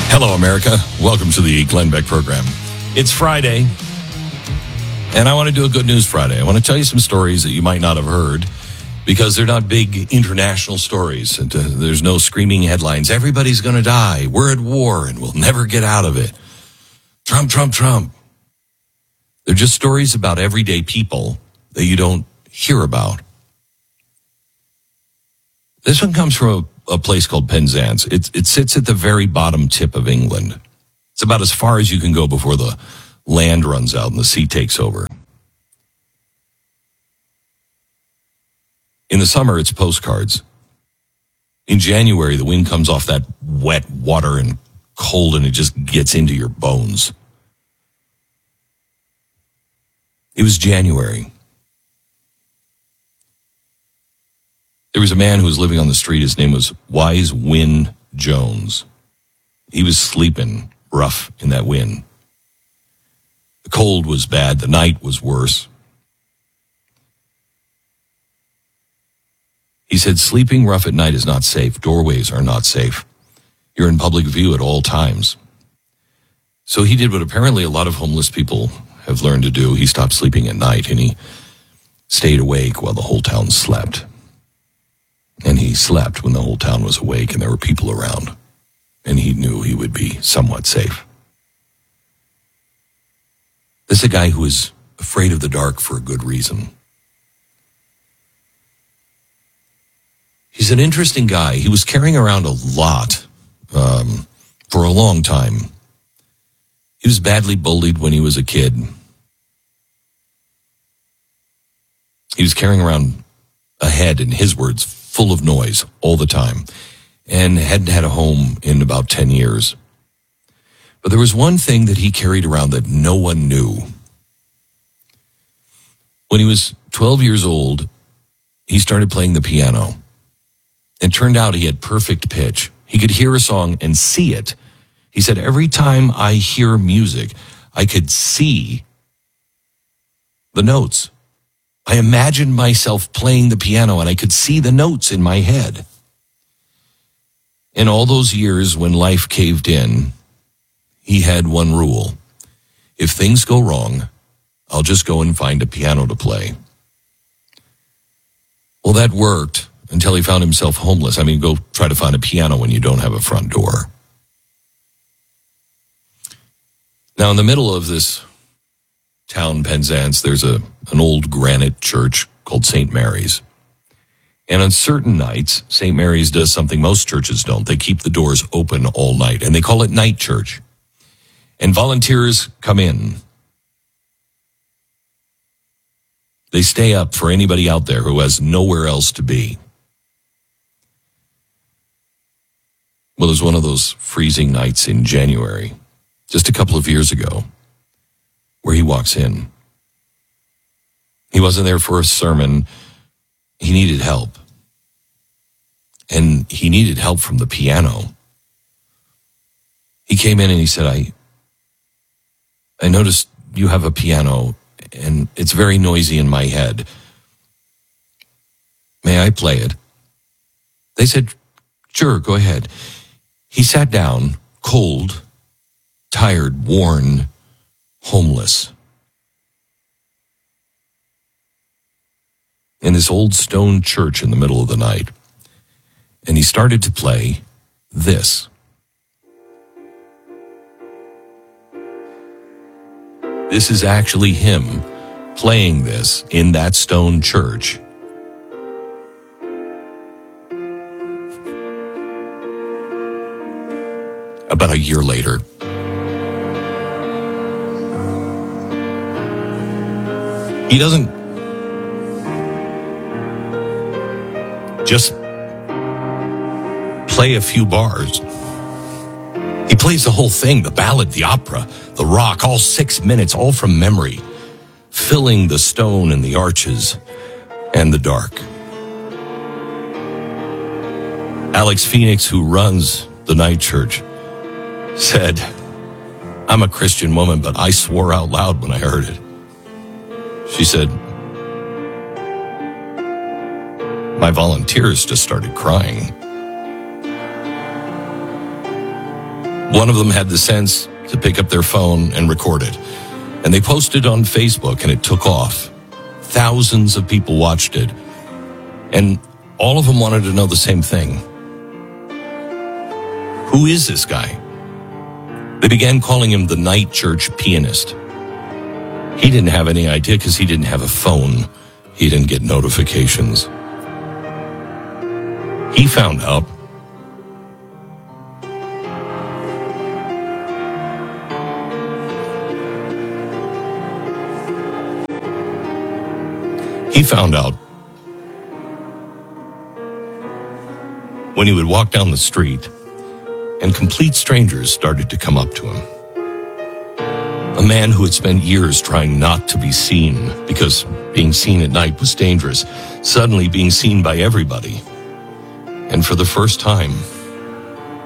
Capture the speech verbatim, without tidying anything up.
Hello, America. Welcome to the Glenn Beck program. It's Friday, and I want to do a Good News Friday. I want to tell you some stories that you might not have heard because they're not big international stories. And, uh, there's no screaming headlines. Everybody's going to die. We're at war, and we'll never get out of it. Trump, Trump, Trump. They're just stories about everyday people that you don't hear about. This one comes from a, a place called Penzance. It, it sits at the very bottom tip of England. It's about as far as you can go before the land runs out and the sea takes over. In the summer, it's postcards. In January, the wind comes off that wet water and cold, and it just gets into your bones. It was January. There was a man who was living on the street. His name was Wise Win Jones. He was sleeping rough in that wind. The cold was bad. The night was worse. He said, sleeping rough at night is not safe. Doorways are not safe. You're in public view at all times. So he did what apparently a lot of homeless people have learned to do. He stopped sleeping at night, and he stayed awake while the whole town slept. And he slept when the whole town was awake and there were people around. And he knew he would be somewhat safe. This is a guy who is afraid of the dark for a good reason. He's an interesting guy. He was carrying around a lot um, for a long time. He was badly bullied when he was a kid. He was carrying around a head, in his words, full of noise all the time, and hadn't had a home in about ten years. But there was one thing that he carried around that no one knew. When he was twelve years old, he started playing the piano. It turned out he had perfect pitch. He could hear a song and see it. He said, every time I hear music, I could see the notes. I imagined myself playing the piano, and I could see the notes in my head. In all those years when life caved in, he had one rule. If things go wrong, I'll just go and find a piano to play. Well, that worked until he found himself homeless. I mean, go try to find a piano when you don't have a front door. Now, in the middle of this town, Penzance, there's a an old granite church called Saint Mary's. And on certain nights, Saint Mary's does something most churches don't. They keep the doors open all night, and they call it night church. And volunteers come in. They stay up for anybody out there who has nowhere else to be. Well, it was one of those freezing nights in January, just a couple of years ago, where he walks in. He wasn't there for a sermon. He needed help. And he needed help from the piano. He came in and he said, I, I noticed you have a piano and it's very noisy in my head. May I play it? They said, sure, go ahead. He sat down, cold, tired, worn, homeless, in this old stone church in the middle of the night. And he started to play this. This is actually him playing this in that stone church. About a year later. He doesn't just play a few bars. He plays the whole thing, the ballad, the opera, the rock, all six minutes, all from memory, filling the stone and the arches and the dark. Alex Phoenix, who runs the night church, said, I'm a Christian woman, but I swore out loud when I heard it. She said, my volunteers just started crying. One of them had the sense to pick up their phone and record it. And they posted on Facebook, and it took off. Thousands of people watched it. And all of them wanted to know the same thing. Who is this guy? They began calling him the night church pianist. He didn't have any idea because he didn't have a phone. He didn't get notifications. He found out He found out when he would walk down the street and complete strangers started to come up to him. A man who had spent years trying not to be seen because being seen at night was dangerous, suddenly being seen by everybody. And for the first time,